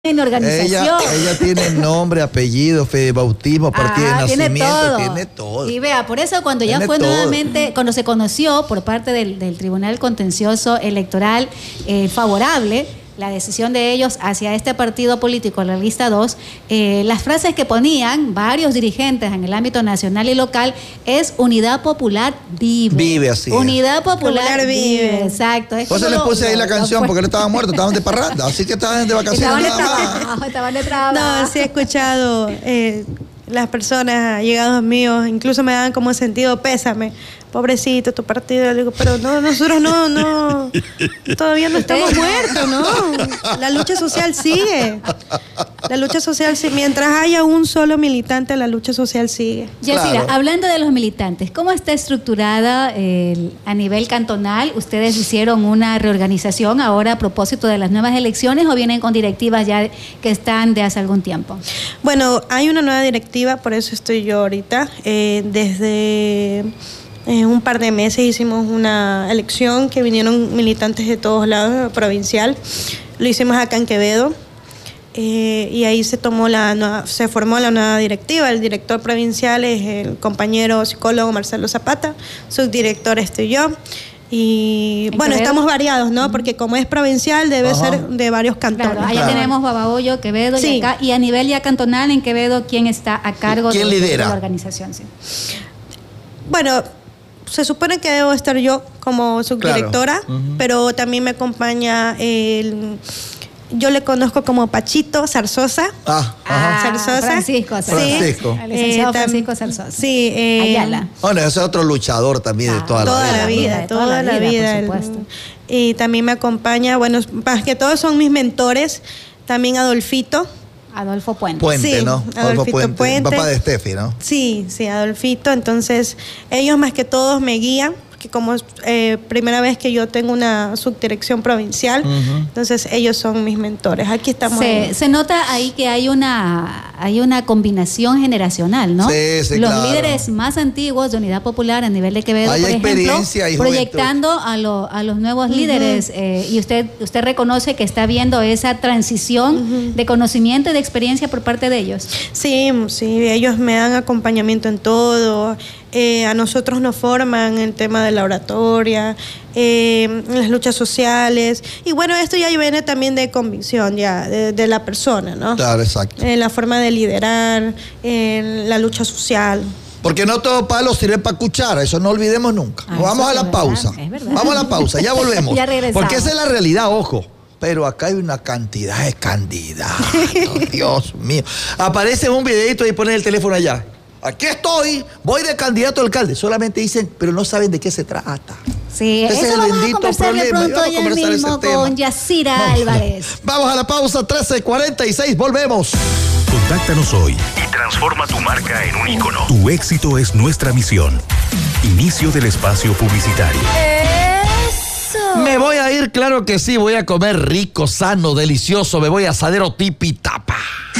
en organización. Ella tiene nombre, apellido, fe de bautismo, partido de nacimiento, tiene todo. Y vea, por eso cuando ya fue nuevamente, cuando se conoció por parte del Tribunal Contencioso Electoral favorable la decisión de ellos hacia este partido político, la lista 2, las frases que ponían varios dirigentes en el ámbito nacional y local es Unidad Popular vive. Vive, así Unidad Popular vive. Exacto. Pues se les puse ahí la canción porque no estaban muertos, estaban de parranda, así que estaban de vacaciones. Estaban de trabajo. No, sí he escuchado las personas, allegados míos, incluso me dan como sentido pésame. Pobrecito tu partido, le digo, pero no, nosotros no, todavía no estamos muertos, ¿no? La lucha social sigue. La lucha social sigue. Mientras haya un solo militante, la lucha social sigue. Yacira, hablando de los militantes, ¿cómo está estructurada a nivel cantonal? ¿Ustedes hicieron una reorganización ahora a propósito de las nuevas elecciones o vienen con directivas ya que están de hace algún tiempo? Bueno, hay una nueva directiva, por eso estoy yo ahorita. Desde un par de meses hicimos una elección que vinieron militantes de todos lados, provincial. Lo hicimos acá en Quevedo. Y ahí se formó la nueva directiva. El director provincial es el compañero psicólogo Marcelo Zapata, subdirector estoy yo. Y bueno, Quevedo estamos variados, ¿no? Porque como es provincial debe ser de varios cantones. Claro, allá tenemos Babahoyo, Quevedo y acá. Y a nivel ya cantonal en Quevedo, ¿quién está a cargo de la organización? Sí. Bueno, se supone que debo estar yo como subdirectora, pero también me acompaña yo le conozco como Pachito Zarzosa. Zarzosa. Francisco. El licenciado Francisco Zarzosa. Sí. Ayala. Bueno, ese es otro luchador también de toda la vida. Toda la vida, por supuesto. Y también me acompaña, bueno, más que todos son mis mentores, también Adolfo Puente, sí, ¿no? Adolfito Puente. Papá de Steffi, ¿no? Sí, Adolfito. Entonces, ellos más que todos me guían, que como primera vez que yo tengo una subdirección provincial, entonces ellos son mis mentores. Aquí estamos. Se nota ahí que hay una combinación generacional, ¿no? Sí, los claro. líderes más antiguos de Unidad Popular a nivel de Quevedo, hay por ejemplo, proyectando a los nuevos líderes. Y usted reconoce que está viendo esa transición de conocimiento y de experiencia por parte de ellos. Sí, ellos me dan acompañamiento en todo. A nosotros nos forman el tema de la oratoria, las luchas sociales. Y bueno, esto ya viene también de convicción ya de la persona, ¿no? Claro, exacto. La forma de liderar, la lucha social. Porque no todo palo sirve para cuchara, eso no olvidemos nunca. Vamos a la pausa. Vamos a la pausa, ya volvemos. Ya regresamos. Porque esa es la realidad, ojo. Pero acá hay una cantidad de candidatos, Dios mío. Aparece un videito y pone el teléfono allá. Aquí estoy, voy de candidato a alcalde. Solamente dicen, pero no saben de qué se trata. Sí, ese eso es vamos a conversar de pronto ya mismo con Yacira Álvarez. Vamos a la pausa, 13:46, volvemos. Contáctanos hoy y transforma tu marca en un ícono. Tu éxito es nuestra misión. Inicio del espacio publicitario. ¡Eso! Me voy a ir, claro que sí, voy a comer rico, sano, delicioso, me voy a Asadero Tipi Tapa.